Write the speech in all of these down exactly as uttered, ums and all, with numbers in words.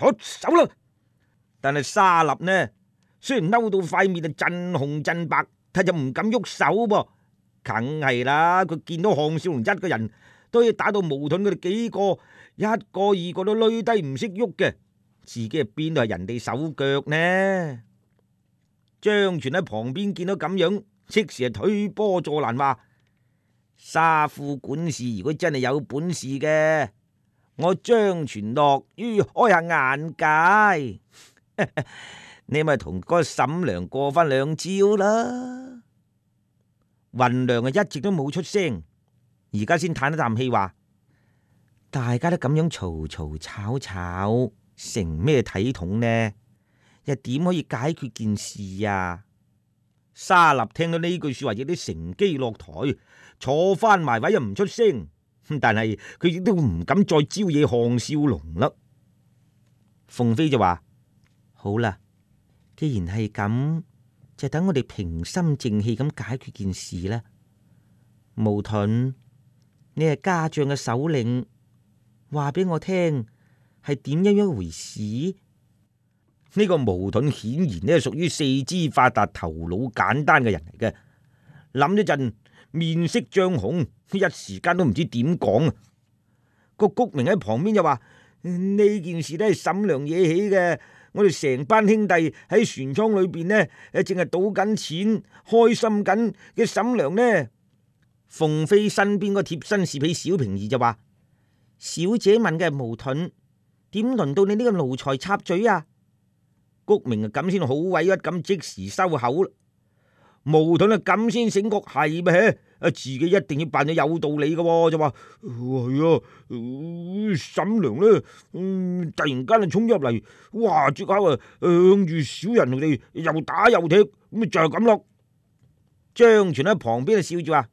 出手啦！但係沙立呢，雖然嬲到塊面啊震紅震白，但就唔敢喐手噃。梗係啦，佢見到項少龍一個人都可以打到毛盾佢哋幾個，一個二個都累低唔識喐嘅，自己係邊度係人哋手腳呢？張全喺旁邊見到咁樣，即時係推波助瀾，話沙庫管事如果真係有本事嘅，我張全樂於開下眼界。你咪同嗰沈良過翻兩招啦。雲良啊一直都冇出聲，而家先嘆一啖氣話：大家都咁樣嘈嘈吵吵，成咩體統呢？又點可以解決件事啊？沙立聽到呢句說話，亦都乘機落台，坐翻埋位又唔出聲。但係佢亦都唔敢再招惹項少龍啦。鳳飛就話：好啦，既然係咁，就等我哋平心靜氣咁解決件事啦。毛盾，你係家將嘅首領，話俾我聽係點樣一回事？呢個毛盾顯然呢係屬於四肢發達、頭腦簡單嘅人嚟嘅。諗一陣，面色漲紅，一時間都唔知點講啊！個谷明喺旁邊就話：呢件事都係沈良惹起嘅。我哋成班兄弟喺船艙裏邊呢，誒，淨係賭緊錢，開心緊嘅。沈良呢？鳳飛身邊個貼身侍婢小平兒就話：小姐問嘅係毛盾，點輪到你呢個奴才插嘴啊？谷明啊，咁先好委屈咁即時收口啦。毛盾啊，咁先醒覺係咩？啊，自己一定要扮咗有道理嘅，就話係啊，沈良呢，嗯，突然間啊衝入嚟，哇！即刻啊向住小人哋又打又踢，咁就係咁咯。張全喺旁邊啊笑住話：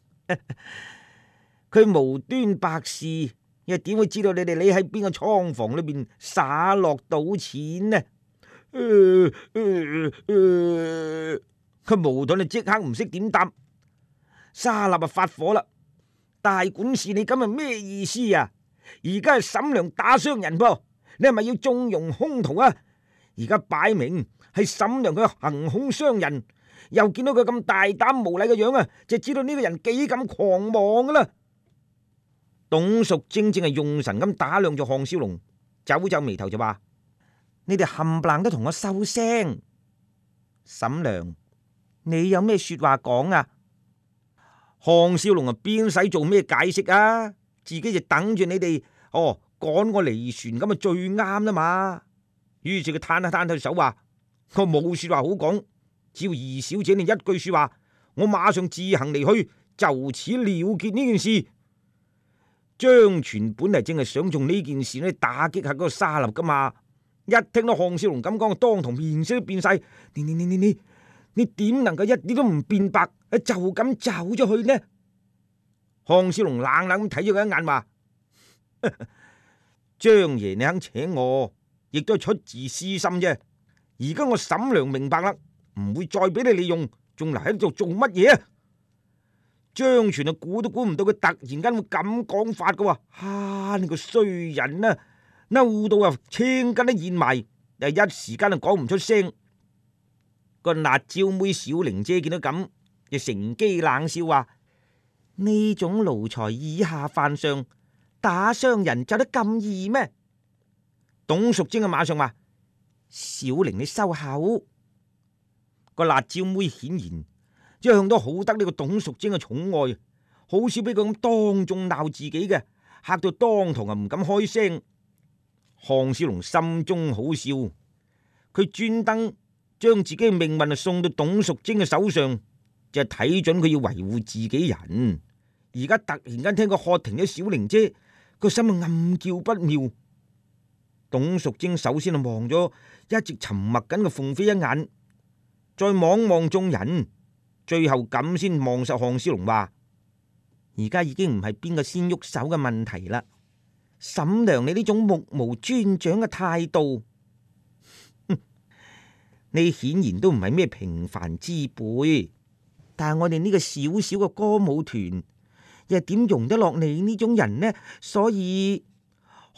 佢無端白事，又點會知道你哋匿喺邊個倉房裏邊灑落賭錢呢？佢、呃呃呃、毛盾啊即刻唔識點答。沙立啊發火啦！大管事，你咁係咩意思啊？而家係沈良打傷人噃，你係咪要縱容兇徒啊？而家擺明係沈良佢行兇傷人，又見到佢咁大膽無禮嘅樣啊，就知道呢個人幾咁狂妄噶啦！董淑貞正係用神咁打量住項少龍，皺皺眉頭就話：你哋冚唪唥都同我收聲！沈良，你有咩說話講啊？項少龍啊，邊使做咩解釋啊？自己就等住你哋哦，趕我離船咁啊，最啱啦嘛。於是佢攤一攤佢手話：我冇說話好講，只要二小姐你一句說話，我馬上自行離去，就此了結呢件事。張全本嚟正係想用呢件事呢打擊下嗰個沙立噶嘛，一聽到項少龍咁講，當堂面色都變晒。你你你你你你點能夠一啲都唔辯白，就咁走咗去呢？項少龍冷冷咁睇咗佢一眼，話：張爺你肯請我，亦都係出自私心啫。而家我沈良明白啦，唔會再俾你利用，仲嚟喺度做乜嘢啊？張全啊，估都估唔到佢突然間會咁講法噶。啊，你個衰人啊，嬲到啊青筋都現埋，又一時間就講唔出聲。個辣椒妹小玲姐見到咁，就乘機冷笑話：呢種奴才以下犯上，打傷人就得咁易咩？董淑貞啊，馬上話：小玲你收口。個辣椒妹顯然一向都好得呢個董淑貞嘅寵愛，好少俾佢咁當眾鬧自己嘅，嚇到當堂啊唔敢開聲。項少龍心中好笑，佢專登將自己嘅命運啊送到董淑貞嘅手上，就係睇準佢要維護自己人。而家突然間聽佢喝停咗小玲姐，個心啊暗叫不妙。董淑貞首先啊望咗一直沉默緊嘅鳳飛一眼，再望望眾人，最後咁先望實項少龍話：而家已經唔係邊個先喐手嘅問題啦。沈良你呢種目無尊長嘅態度，你顯然都唔係咩平凡之輩，但係我哋呢個小小嘅歌舞團又點容得落你呢種人呢？所以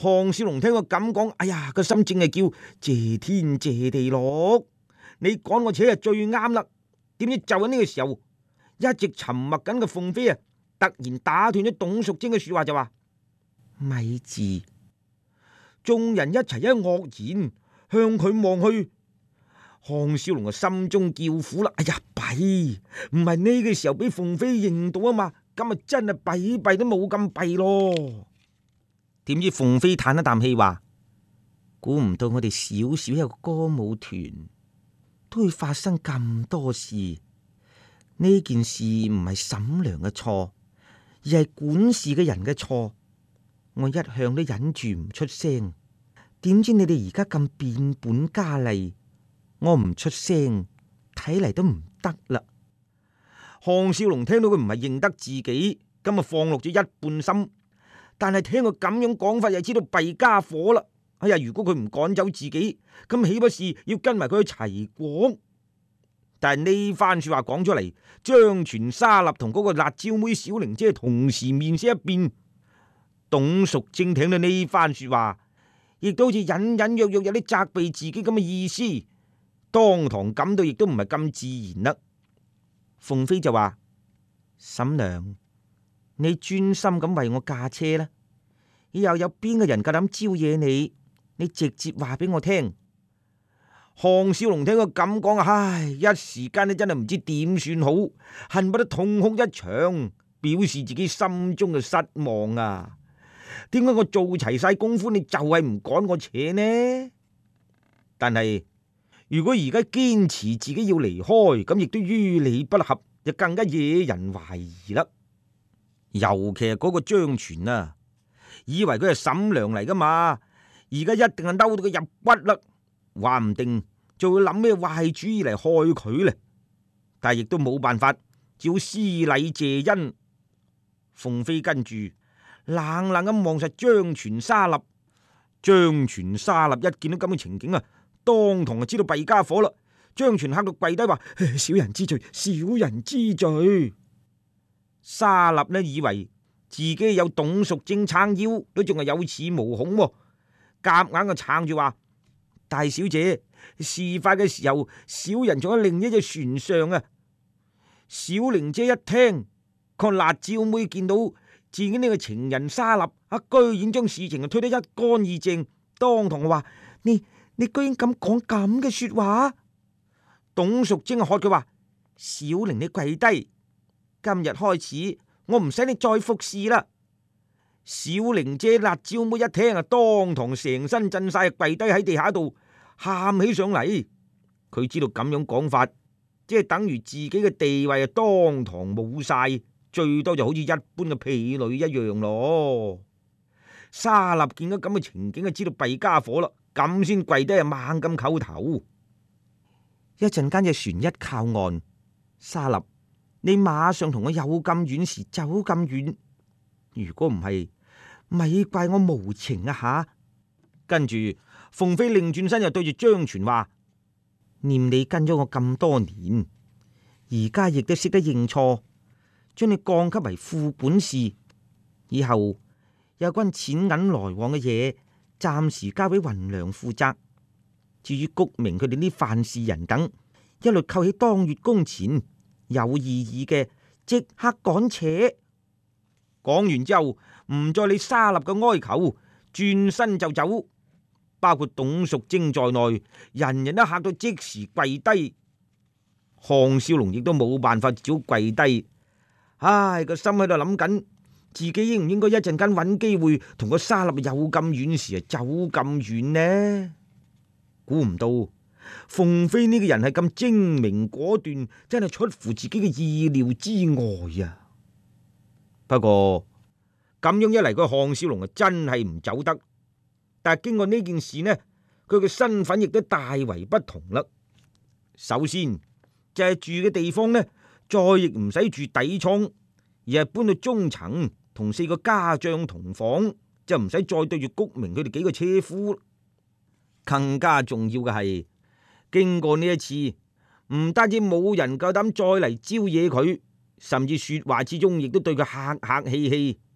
項少龍聽佢咁講，哎呀，個心正係叫謝天謝地咯！你趕我扯係最啱啦。點知就喺呢個時候，一直沉默緊嘅鳳飛啊，突然打斷咗董淑貞嘅說話，就話：咪住！眾人一齊一愕然向佢望去。項少龍啊，心中叫苦啦！哎呀，弊，唔係呢個時候俾鳳飛認到啊嘛，咁啊真係弊弊都冇咁弊咯。點知鳳飛嘆一啖氣話：估唔到我哋小小一個歌舞團都會發生咁多事。呢件事唔係嬸娘嘅錯，而係管事嘅人嘅錯。我一向都忍住唔出聲，點知你哋而家咁變本加厲，我唔出聲睇嚟都唔得啦。項少龍聽到佢唔係認得自己，咁啊放落咗一半心。但係聽佢咁樣講法，又知道弊家伙啦。哎呀，如果佢唔趕走自己，咁豈不是要跟埋佢去齊國？但係呢番說話講出嚟，張全、沙立同嗰個辣椒妹小玲姐同時面色一變。董淑貞聽到呢番說話，亦都好似隱隱約約有啲責備自己咁嘅意思，當堂感到亦都唔係咁自然啦。鳳飛就話：嬸娘，你專心咁為我駕車啦，以後有邊個人夠膽招惹你，你直接話俾我聽。項少龍聽佢咁講，唉，一時間咧真係唔知點算好，恨不得痛哭一場，表示自己心中嘅失望啊！點解我做齊晒功夫，你就係唔趕我扯呢？但係如果而家堅持自己要離開，咁亦都於理不合，就更加惹人懷疑啦。尤其係嗰個張全啊，以為佢係嬸娘嚟噶嘛，而家一定係嬲到佢入骨啦，話唔定就會諗咩壞主意嚟害佢咧。但係亦都冇辦法，只好施禮謝恩。鳳飛跟住冷冷咁望實張全、沙立。張全、沙立一見到咁嘅情景啊，當堂就知道弊家伙啦。張全嚇到跪低話：小人知罪，小人知罪。沙立呢以為自己有董淑貞撐腰，都仲係有恃無恐，夾硬就撐住話：大小姐，事發嘅時候，小人仲喺另一隻船上啊。小玲姐一聽，個辣椒妹見到自己呢個情人沙立啊，居然將事情就推得一乾二淨，當堂話：你你居然咁講咁嘅說話？董淑貞喝佢話：小玲你跪低，今日開始我唔使你再服侍啦。小玲姐辣椒妹一聽啊，當堂成身震晒，跪低喺地下度喊起上嚟。佢知道咁樣講法，即係等於自己嘅地位啊，當堂冇晒，最多就好似一般嘅婢女一樣咯。沙立見到咁嘅情景，就知道弊家伙啦，咁先跪低啊，猛咁叩頭。一陣間隻船一靠岸，沙立，你馬上同我有咁遠時走咁遠，如果唔係，咪怪我無情啊吓！跟住鳳飛擰轉身又對住張全話：念你跟咗我咁多年，而家亦都識得認錯，將你降級為副管事，以後有關錢銀來往嘅嘢，暫時交俾雲娘負責。至於谷明佢哋啲犯事人等，一律扣起當月工錢，有異議嘅即刻趕扯。講完之後，唔再理沙立嘅哀求，轉身就走。包括董淑貞在內，人人都嚇到即時跪低。項少龍亦都冇辦法，只好跪低。唉，個心喺度諗緊，自己應唔應該一陣間揾機會同個沙立有咁遠時啊走咁遠呢？估唔到鳳飛呢個人係咁精明果斷，真係出乎自己嘅意料之外啊！不過咁樣一嚟，個項少龍啊真係唔走得。但係經過呢件事呢，佢嘅身份亦都大為不同啦。首先就係住嘅地方呢，再亦唔使住底倉，而係搬到中層，同四個家將同房，就唔使再對住谷明佢哋幾個車夫。更加重要嘅係，經過呢一次，唔單止冇人夠膽再嚟招惹佢，甚至說話之中亦都對佢客客氣氣。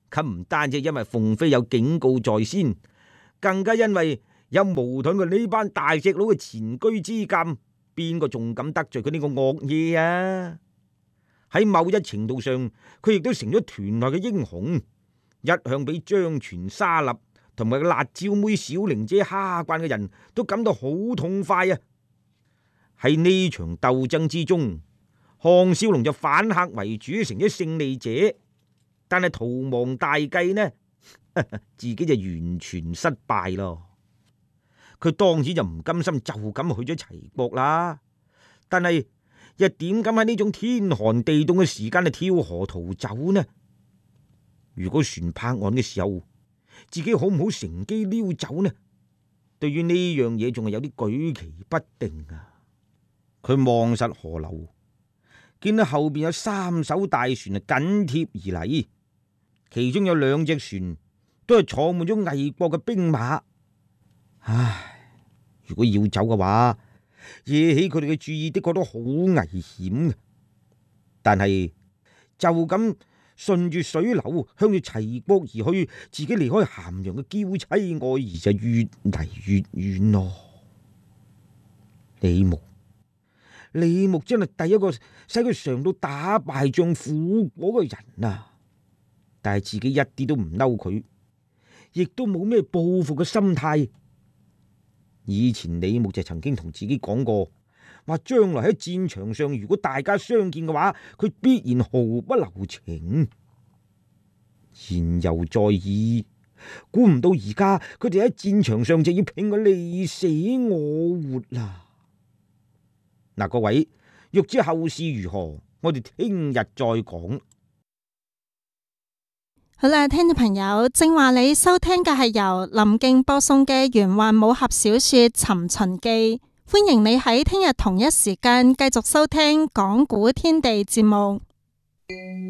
咁唔單止因為鳳飛有警告在先，更加因為有毛盾嘅呢班大隻佬嘅前車之鑑，邊個仲敢得罪佢呢個惡嘢啊？喺某一程度上，佢亦都成咗團內嘅英雄，一向俾張全、沙立同埋個辣椒妹小玲姐蝦慣嘅人都感到好痛快啊！喺呢場鬥爭之中，項少龍就反客為主，成咗勝利者，但係逃亡大計呢，自己就完全失敗咯。佢當然就唔甘心就咁去咗齊國啦，但係又點敢喺呢種天寒地凍嘅時間去跳河逃走呢？如果船泊岸嘅時候，自己好唔好乘機溜走呢？對於呢樣嘢仲係有啲舉棋不定啊！佢望實河流，見到後邊有三艘大船啊緊貼而嚟，其中有兩隻船都係坐滿咗魏國嘅兵馬。唉，如果要走嘅話，惹起佢哋嘅注意的確都好危險嘅。但係就咁順住水流向住齊國而去，自己離開咸陽嘅嬌妻愛兒就越嚟越遠咯。李牧，李牧真係第一個使佢嘗到打敗仗苦果嘅人啊！但係自己一啲都唔嬲佢，亦都冇咩報復嘅心態。以前李牧就曾經同自己講過，話將來喺戰場上如果大家相見嘅話，佢必然毫不留情。言猶在耳，估唔到而家佢哋喺戰場上就要拼個你死我活啦！嗱，各位欲知後事如何，我哋聽日再講。 好啦，聽眾朋友，正話你收聽嘅係由林敬播送嘅玄幻武俠小說《尋秦記》，歡迎你喺聽日同一時間繼續收聽講古天地節目。